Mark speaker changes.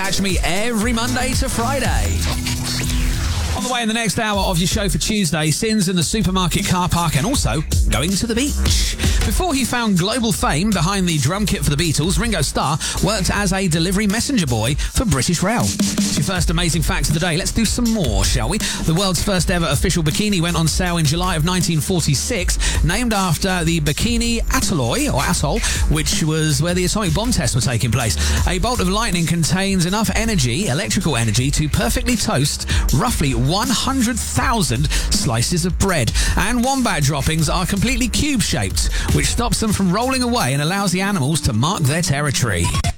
Speaker 1: catch me every Monday to Friday. On the way in the next hour of your show for Tuesday, sins in the supermarket car park and also going to the beach. Before he found global fame behind the drum kit for the Beatles, Ringo Starr worked as a delivery messenger boy for British Rail. It's your first amazing fact of the day. Let's do some more, shall we? The world's first ever official bikini went on sale in July of 1946, named after the Bikini Atoll, which was where the atomic bomb tests were taking place. A bolt of lightning contains enough energy, electrical energy, to perfectly toast roughly 100,000 slices of bread. And wombat droppings are completely cube-shaped, which stops them from rolling away and allows the animals to mark their territory.